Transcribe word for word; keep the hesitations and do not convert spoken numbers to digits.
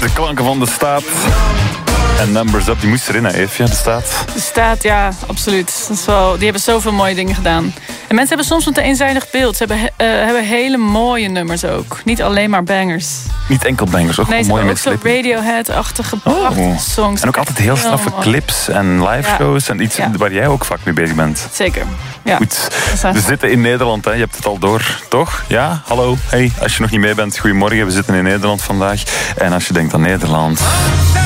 De klanken van de staat. En Numbers Up, die moest erin, hè, Eve, de staat. De staat, ja, absoluut. Dat is wel, die hebben zoveel mooie dingen gedaan. En mensen hebben soms een te eenzijdig beeld. Ze hebben, uh, hebben hele mooie nummers ook. Niet alleen maar bangers. Niet enkel bangers, ook nee, mooie ook mensen. zo Radiohead-achtige prachtige oh. songs. En ook altijd heel straffe clips en live ja. shows. En iets ja. waar jij ook vaak mee bezig bent. Zeker, ja. Goed, we zitten in Nederland, hè. Je hebt het al door, toch? Ja, hallo. Hey, als je nog niet mee bent, goedemorgen. We zitten in Nederland vandaag. En als je denkt aan Nederland...